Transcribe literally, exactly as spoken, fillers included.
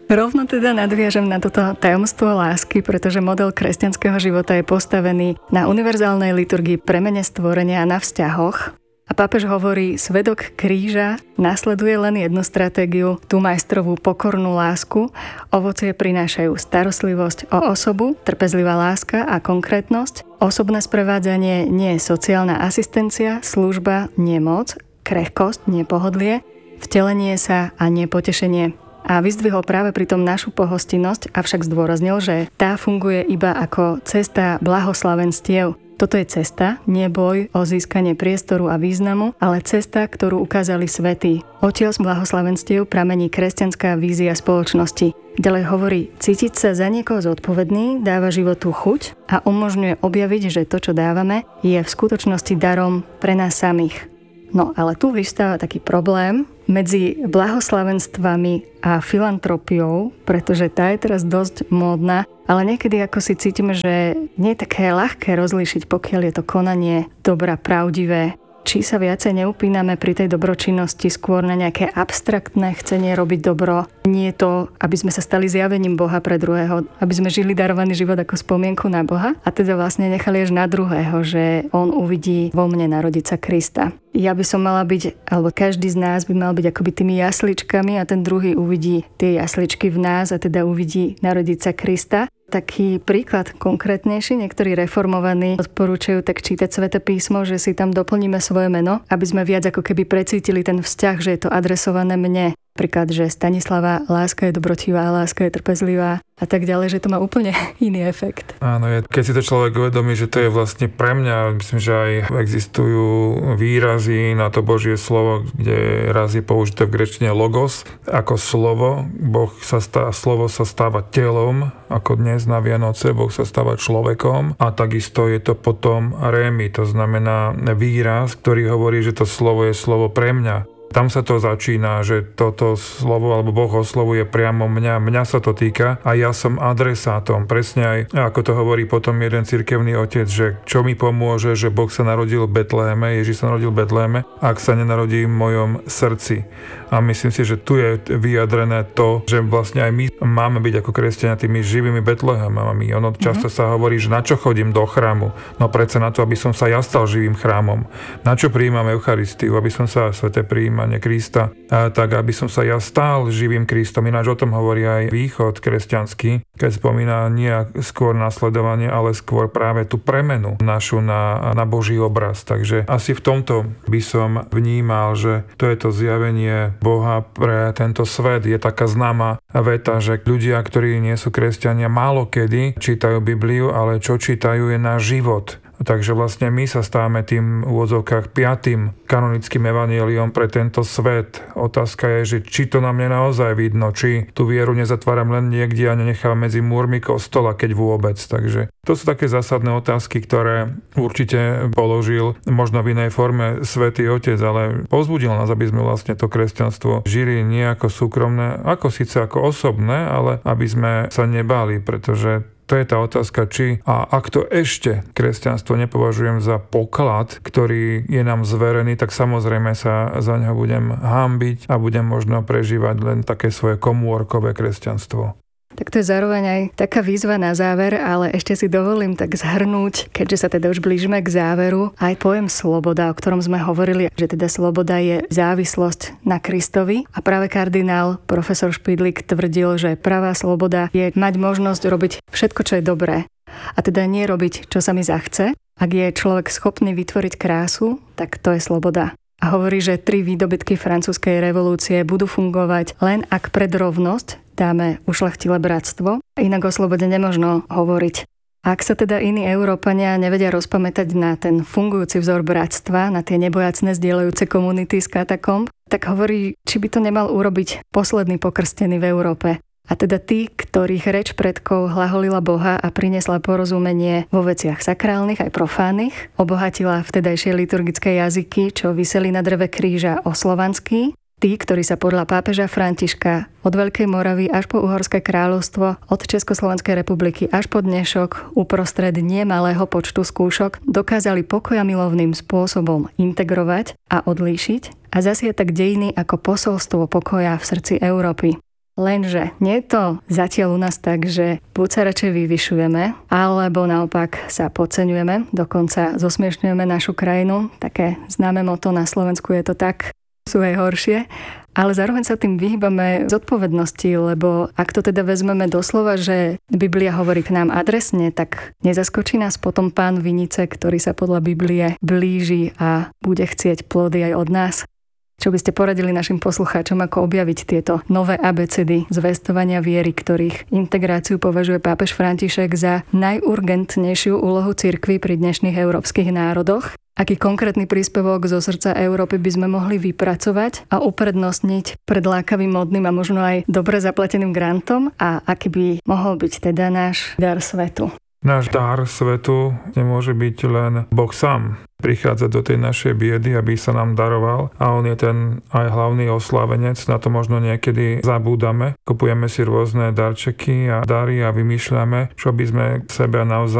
Rovno teda nadviažem na toto tajomstvo lásky, pretože model kresťanského života je postavený na univerzálnej liturgii premene stvorenia a na vzťahoch. A pápež hovorí, svedok kríža nasleduje len jednu stratégiu, tú majstrovú pokornú lásku. Ovocie prinášajú starostlivosť o osobu, trpezlivá láska a konkrétnosť. Osobné sprevádzanie nie je sociálna asistencia, služba nie moc, krehkosť nie pohodlie, vtelenie sa a nie potešenie. A vyzdvihol práve pritom našu pohostinnosť, avšak zdôraznil, že tá funguje iba ako cesta blahoslavenstiev. Toto je cesta, nie boj o získanie priestoru a významu, ale cesta, ktorú ukázali svätí. Odtiaľ z blahoslavenstiev pramení kresťanská vízia spoločnosti. Ďalej hovorí, cítiť sa za niekoho zodpovedný dáva životu chuť a umožňuje objaviť, že to, čo dávame, je v skutočnosti darom pre nás samých. No ale tu vystáva taký problém medzi blahoslavenstvami a filantropiou, pretože tá je teraz dosť módna, ale niekedy ako si cítime, že nie je také ľahké rozlíšiť, pokiaľ je to konanie dobra pravdivé. Či sa viacej neupíname pri tej dobročinnosti skôr na nejaké abstraktné chcenie robiť dobro. Nie je to, aby sme sa stali zjavením Boha pre druhého, aby sme žili darovaný život ako spomienku na Boha a teda vlastne nechali až na druhého, že on uvidí vo mne narodiť sa Krista. Ja by som mala byť, alebo každý z nás by mal byť akoby tými jasličkami a ten druhý uvidí tie jasličky v nás a teda uvidí narodiť sa Krista. Taký príklad konkrétnejší, niektorí reformovaní odporúčajú tak čítať Sväté písmo, že si tam doplníme svoje meno, aby sme viac ako keby precítili ten vzťah, že je to adresované mne. Napríklad, že Stanislava, láska je dobrotivá, láska je trpezlivá a tak ďalej, že to má úplne iný efekt. Áno, je, keď si to človek uvedomí, že to je vlastne pre mňa, myslím, že aj existujú výrazy na to Božie slovo, kde raz je použité v gréčtine logos, ako slovo. Boh sa stá, slovo sa stáva telom, ako dnes na Vianoce, Boh sa stáva človekom a takisto je to potom rémy, to znamená výraz, ktorý hovorí, že to slovo je slovo pre mňa. Tam sa to začína, že toto slovo alebo Boh oslovuje priamo mňa, mňa sa to týka a ja som adresátom. Presne aj, ako to hovorí potom jeden cirkevný otec, že čo mi pomôže, že Boh sa narodil v Betléme, Ježiš sa narodil v Betléme, ak sa nenarodí v mojom srdci. A myslím si, že tu je vyjadrené to, že vlastne aj my máme byť ako kresťania tými živými Betlehemami. Ono často mm-hmm. sa hovorí, že na čo chodím do chrámu? No predsa na to, aby som sa ja stal živým chrámom. Na čo prijímam Eucharistiu? Aby som sa sväté prijímanie Krista, a tak aby som sa ja stal živým Kristom. Ináč o tom hovorí aj východ kresťanský, keď spomína nie skôr nasledovanie, ale skôr práve tú premenu našu na, na Boží obraz. Takže asi v tomto by som vnímal, že to je to zjavenie Boha pre tento svet. Je taká známa veta, že ľudia, ktorí nie sú kresťania, málo kedy čítajú Bibliu, ale čo čítajú je náš život. Takže vlastne my sa stávame tým v úvodzovkách piatým kanonickým evanjeliom pre tento svet. Otázka je, že či to na mne naozaj vidno, či tú vieru nezatváram len niekde a nenechávam medzi múrmi kostola, keď vôbec. Takže to sú také zásadné otázky, ktoré určite položil možno v inej forme Svätý Otec, ale povzbudil nás, aby sme vlastne to kresťanstvo žili nie ako súkromné, ako síce ako osobné, ale aby sme sa nebáli, pretože to je tá otázka, či a ak to ešte kresťanstvo nepovažujem za poklad, ktorý je nám zverený, tak samozrejme sa za neho budem hanbiť a budem možno prežívať len také svoje komórkové kresťanstvo. Tak to je zároveň aj taká výzva na záver, ale ešte si dovolím tak zhrnúť, keďže sa teda už blížime k záveru, aj pojem sloboda, o ktorom sme hovorili, že teda sloboda je závislosť na Kristovi. A práve kardinál profesor Špidlík tvrdil, že pravá sloboda je mať možnosť robiť všetko, čo je dobré. A teda nie robiť, čo sa mi zachce. Ak je človek schopný vytvoriť krásu, tak to je sloboda. A hovorí, že tri výdobytky francúzskej revolúcie budú fungovať len ak pred rovnosť dáme ušľachtilé bratstvo. Inak o slobode nemožno hovoriť. Ak sa teda iní Európania nevedia rozpamätať na ten fungujúci vzor bratstva, na tie nebojacné zdieľajúce komunity z katakomb, tak hovorí, či by to nemal urobiť posledný pokrstený v Európe. A teda tí, ktorých reč predkov hlaholila Boha a priniesla porozumenie vo veciach sakrálnych aj profánnych, obohatila vtedajšie liturgické jazyky, čo viseli na dreve kríža o slovanský, tí, ktorí sa podľa pápeža Františka od Veľkej Moravy až po Uhorské kráľovstvo, od Československej republiky až po dnešok uprostred nemalého počtu skúšok dokázali pokojamilovným spôsobom integrovať a odlíšiť a zasiať tak dejiny ako posolstvo pokoja v srdci Európy. Lenže nie je to zatiaľ u nás tak, že buď sa radšej vyvyšujeme, alebo naopak sa podceňujeme, dokonca zosmiešňujeme našu krajinu. Také známe motto na Slovensku je to tak, sú aj horšie. Ale zároveň sa tým vyhýbame zodpovednosti, lebo ak to teda vezmeme doslova, že Biblia hovorí k nám adresne, tak nezaskočí nás potom Pán Vinice, ktorý sa podľa Biblie blíži a bude chcieť plody aj od nás. Čo by ste poradili našim poslucháčom, ako objaviť tieto nové abecedy zvestovania viery, ktorých integráciu považuje pápež František za najurgentnejšiu úlohu cirkvi pri dnešných európskych národoch? Aký konkrétny príspevok zo srdca Európy by sme mohli vypracovať a uprednostniť pred lákavým, modným a možno aj dobre zaplateným grantom? A aký by mohol byť teda náš dar svetu? Náš dar svetu nemôže byť len Boh sám. Prichádza do tej našej biedy, aby sa nám daroval a on je ten aj hlavný oslávenec. Na to možno niekedy zabúdame. Kupujeme si rôzne darčeky a dary a vymýšľame, čo by sme sebe naozaj